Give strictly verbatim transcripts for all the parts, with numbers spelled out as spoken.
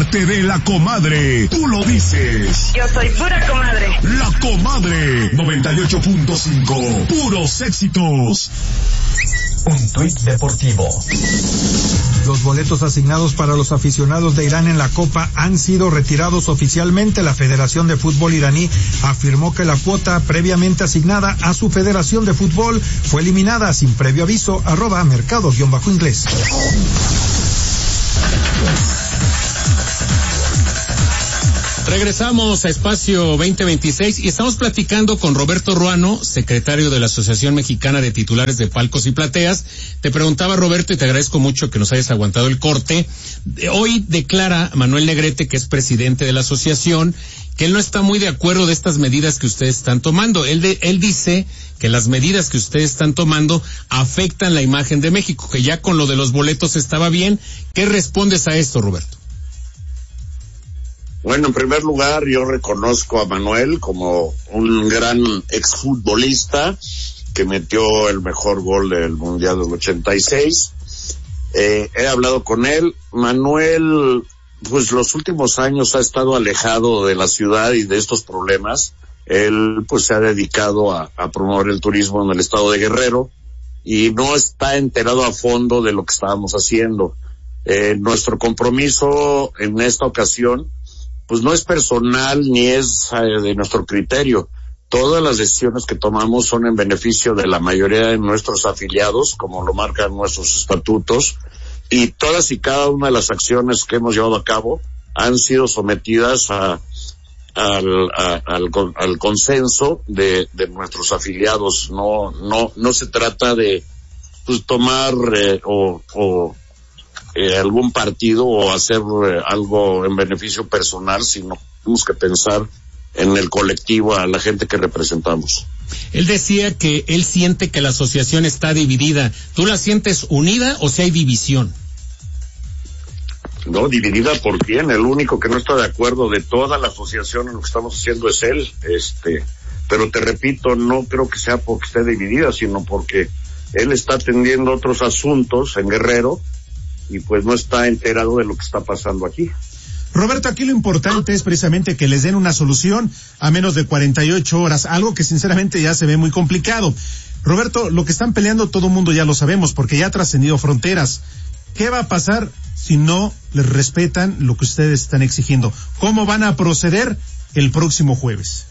parte de La Comadre. Tú lo dices. Yo soy pura comadre. La Comadre noventa y ocho punto cinco. Puros éxitos. Un tuit deportivo. Los boletos asignados para los aficionados de Irán en la Copa han sido retirados oficialmente. La Federación de Fútbol iraní afirmó que la cuota previamente asignada a su Federación de Fútbol fue eliminada sin previo aviso. Arroba mercado-inglés. Regresamos a Espacio veinte veintiséis y estamos platicando con Roberto Ruano, secretario de la Asociación Mexicana de Titulares de Palcos y Plateas. Te preguntaba, Roberto, y te agradezco mucho que nos hayas aguantado el corte. Hoy declara Manuel Negrete, que es presidente de la asociación, que él no está muy de acuerdo de estas medidas que ustedes están tomando. Él, de, él dice que las medidas que ustedes están tomando afectan la imagen de México, que ya con lo de los boletos estaba bien. ¿Qué respondes a esto, Roberto? Bueno, en primer lugar, yo reconozco a Manuel como un gran exfutbolista que metió el mejor gol del Mundial del ochenta y seis. Eh, he hablado con él. Manuel, pues los últimos años ha estado alejado de la ciudad y de estos problemas. Él, pues, se ha dedicado a, a promover el turismo en el estado de Guerrero y no está enterado a fondo de lo que estábamos haciendo. Eh, nuestro compromiso en esta ocasión pues no es personal ni es eh, de nuestro criterio. Todas las decisiones que tomamos son en beneficio de la mayoría de nuestros afiliados, como lo marcan nuestros estatutos, y todas y cada una de las acciones que hemos llevado a cabo han sido sometidas a, al, a, al, al consenso de, de nuestros afiliados. No, no, no se trata de pues tomar eh, o, o Eh, algún partido o hacer eh, algo en beneficio personal, sino tenemos que pensar en el colectivo, a la gente que representamos. Él decía que él siente que la asociación está dividida. ¿Tú la sientes unida o si hay división? No, dividida por quién. El único que no está de acuerdo de toda la asociación en lo que estamos haciendo es él. Este, pero te repito, no creo que sea porque esté dividida, sino porque él está atendiendo otros asuntos en Guerrero y pues no está enterado de lo que está pasando aquí. Roberto, aquí lo importante es precisamente que les den una solución a menos de cuarenta y ocho horas, algo que sinceramente ya se ve muy complicado. Roberto, lo que están peleando todo el mundo ya lo sabemos, porque ya ha trascendido fronteras. ¿Qué va a pasar si no les respetan lo que ustedes están exigiendo? ¿Cómo van a proceder el próximo jueves?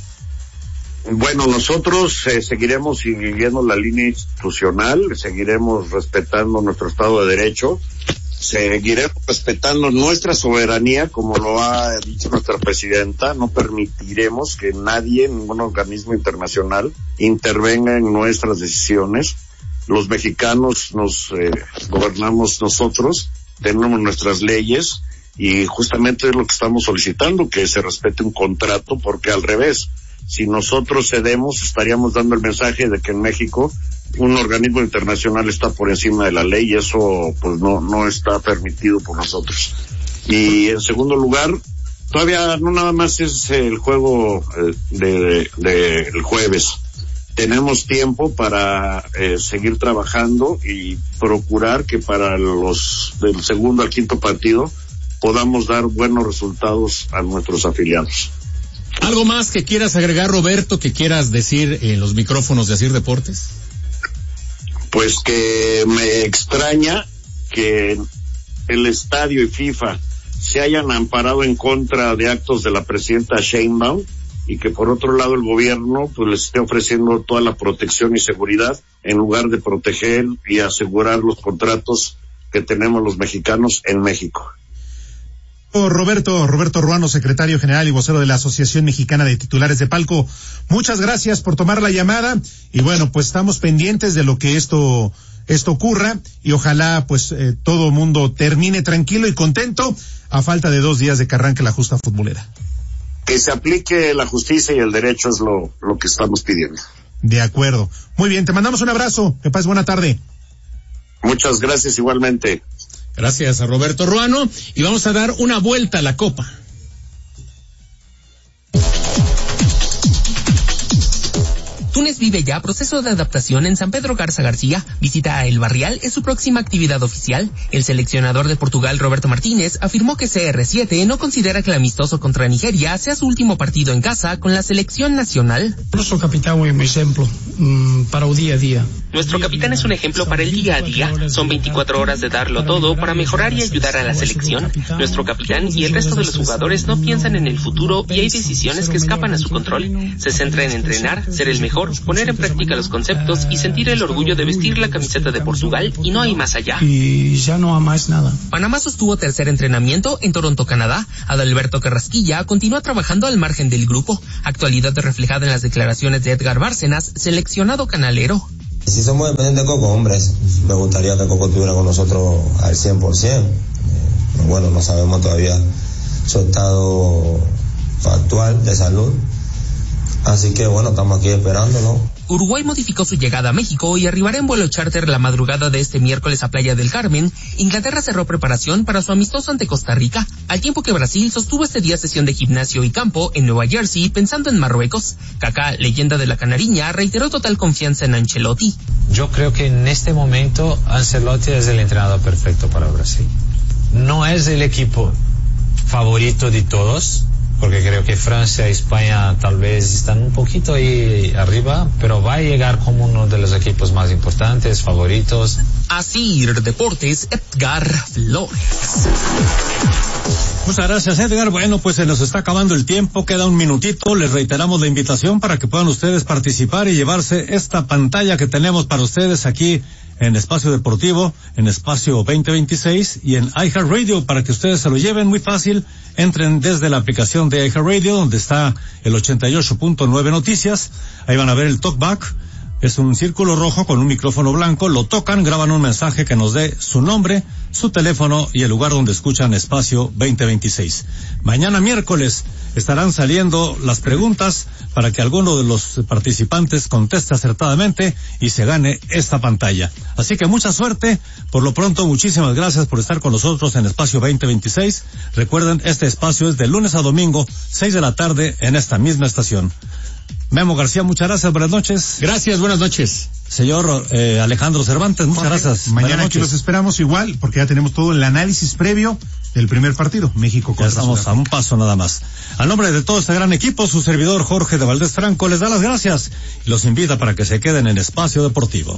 Bueno, nosotros eh, seguiremos siguiendo la línea institucional, seguiremos respetando nuestro Estado de Derecho, seguiremos respetando nuestra soberanía, como lo ha dicho nuestra presidenta. No permitiremos que nadie, ningún organismo internacional, intervenga en nuestras decisiones. Los mexicanos nos eh, gobernamos nosotros, tenemos nuestras leyes y justamente es lo que estamos solicitando, que se respete un contrato, porque al revés, si nosotros cedemos, estaríamos dando el mensaje de que en México un organismo internacional está por encima de la ley y eso pues no no está permitido por nosotros. Y en segundo lugar, todavía no nada más es el juego eh, de, de el jueves. Tenemos tiempo para eh, seguir trabajando y procurar que para los del segundo al quinto partido podamos dar buenos resultados a nuestros afiliados. ¿Algo más que quieras agregar, Roberto, que quieras decir en los micrófonos de Asir Deportes? Pues que me extraña que el estadio y FIFA se hayan amparado en contra de actos de la presidenta Sheinbaum y que por otro lado el gobierno pues les esté ofreciendo toda la protección y seguridad en lugar de proteger y asegurar los contratos que tenemos los mexicanos en México. Roberto, Roberto Ruano, secretario general y vocero de la Asociación Mexicana de Titulares de Palco, muchas gracias por tomar la llamada y bueno, pues estamos pendientes de lo que esto esto ocurra y ojalá pues eh, todo mundo termine tranquilo y contento a falta de dos días de que arranque la justa futbolera. Que se aplique la justicia y el derecho es lo, lo que estamos pidiendo. De acuerdo. Muy bien, te mandamos un abrazo, que pases buena tarde. Muchas gracias igualmente. Gracias a Roberto Ruano y vamos a dar una vuelta a la Copa. Túnez vivió vive ya proceso de adaptación en San Pedro Garza García. Visita a El Barrial es su próxima actividad oficial. El seleccionador de Portugal, Roberto Martínez, afirmó que C R siete no considera que el amistoso contra Nigeria sea su último partido en casa con la selección nacional. Nuestro capitán es un ejemplo um, para el día a día. Nuestro capitán es un ejemplo para el día a día. Son veinticuatro horas de darlo todo para mejorar y ayudar a la selección. Nuestro capitán y el resto de los jugadores no piensan en el futuro y hay decisiones que escapan a su control. Se centra en entrenar, ser el mejor, poner en práctica los conceptos y sentir el orgullo de vestir la camiseta de Portugal y no hay más allá. Y ya no hay más nada. Panamá sostuvo tercer entrenamiento en Toronto, Canadá. Adalberto Carrasquilla continúa trabajando al margen del grupo, actualidad reflejada en las declaraciones de Edgar Bárcenas, seleccionado canalero. Si somos dependientes de Coco, hombres, me gustaría que Coco estuviera con nosotros al cien por ciento. Eh, bueno, no sabemos todavía su estado actual de salud. Así que bueno, estamos aquí esperándolo. Uruguay modificó su llegada a México y arribará en vuelo charter la madrugada de este miércoles a Playa del Carmen. Inglaterra cerró preparación para su amistoso ante Costa Rica, al tiempo que Brasil sostuvo este día sesión de gimnasio y campo en Nueva Jersey pensando en Marruecos. Kaká, leyenda de la Canariña, reiteró total confianza en Ancelotti. Yo creo que en este momento Ancelotti es el entrenador perfecto para Brasil. No es el equipo favorito de todos, porque creo que Francia y España tal vez están un poquito ahí arriba, pero va a llegar como uno de los equipos más importantes, favoritos. Así, Deportes, Edgar Flores. Muchas gracias, Edgar. Bueno, pues se nos está acabando el tiempo, queda un minutito. Les reiteramos la invitación para que puedan ustedes participar y llevarse esta pantalla que tenemos para ustedes aquí en Espacio Deportivo, en Espacio veinte veintiséis y en iHeartRadio, para que ustedes se lo lleven muy fácil. Entren desde la aplicación de iHeartRadio, donde está el ochenta y ocho punto nueve Noticias. Ahí van a ver el talkback. Es un círculo rojo con un micrófono blanco, lo tocan, graban un mensaje que nos dé su nombre, su teléfono y el lugar donde escuchan Espacio veinte veintiséis. Mañana miércoles estarán saliendo las preguntas para que alguno de los participantes conteste acertadamente y se gane esta pantalla. Así que mucha suerte. Por lo pronto, muchísimas gracias por estar con nosotros en Espacio veinte veintiséis. Recuerden, este espacio es de lunes a domingo, seis de la tarde, en esta misma estación. Memo García, muchas gracias, buenas noches. Gracias, buenas noches. Señor eh, Alejandro Cervantes, muchas Jorge, gracias. Mañana aquí los esperamos igual, porque ya tenemos todo el análisis previo del primer partido, México contra Ya estamos a un paso nada más. A nombre de todo este gran equipo, su servidor Jorge de Valdés Franco les da las gracias y los invita para que se queden en Espacio Deportivo.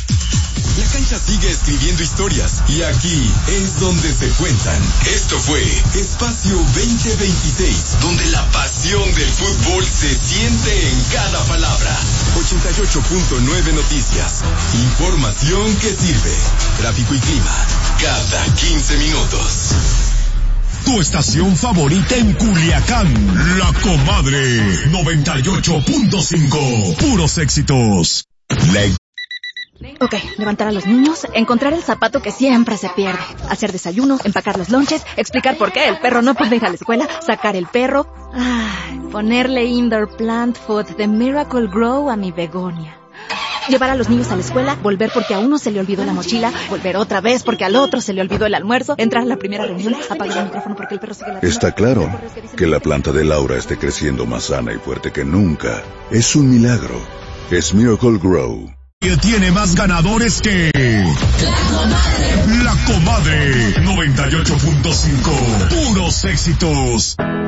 La cancha sigue escribiendo historias y aquí es donde se cuentan. Esto fue Espacio veinte veintiséis, donde la pasión del fútbol se siente en cada palabra. ochenta y ocho punto nueve Noticias. Información que sirve. Tráfico y clima cada quince minutos. Tu estación favorita en Culiacán, La Comadre, noventa y ocho punto cinco. Puros éxitos. La... Ok, levantar a los niños, encontrar el zapato que siempre se pierde, hacer desayuno, empacar los lonches, explicar por qué el perro no puede ir a la escuela, sacar el perro, ay, ponerle indoor plant food de Miracle Grow a mi begonia. Llevar a los niños a la escuela, volver porque a uno se le olvidó la mochila, volver otra vez porque al otro se le olvidó el almuerzo, entrar a la primera reunión, apagar el micrófono porque el perro sigue la... Está claro que la planta de Laura esté creciendo más sana y fuerte que nunca. Es un milagro. Es Miracle Grow. Que tiene más ganadores que... La Comadre. La Comadre, noventa y ocho punto cinco. Puros éxitos.